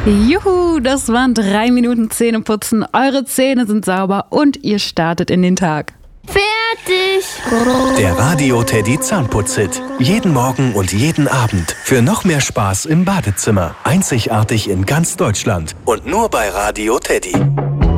Juhu, das waren 3 Minuten Zähneputzen. Eure Zähne sind sauber und ihr startet in den Tag. Fertig! Der Radio Teddy Zahnputz-Hit. Jeden Morgen und jeden Abend. Für noch mehr Spaß im Badezimmer. Einzigartig in ganz Deutschland. Und nur bei Radio Teddy.